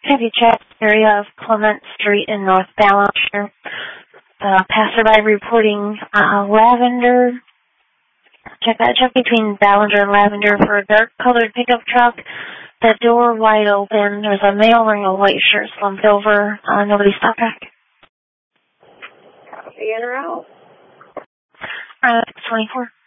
Heavy traffic area of Clement Street in North Ballinger. Passerby reporting Lavender. Check between Ballinger and Lavender for a dark-colored pickup truck. The door wide open. There's a male wearing a white shirt slumped over. Nobody stopped back. Copy in or out? 24.